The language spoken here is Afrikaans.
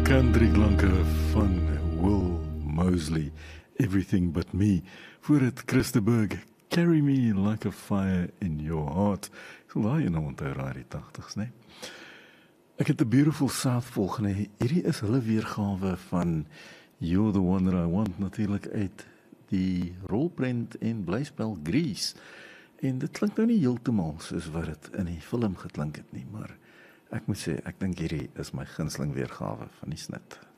Country klanke van Will Mosley, Everything But Me, voor het Christeberg, Carry Me Like a Fire in Your Heart. So daar jy nou onthou raar die 80s, nee? Ek het 'n Beautiful South volgende. Hierdie is hulle weergawe van You're the One That I Want, natuurlijk uit die rolprent en blyspel Grease. En dit klink nou nie heeltemal soos wat dit in die film geklink het nie, maar ek moet sê, ek dink hierdie is my gunsteling weergawe van die snit.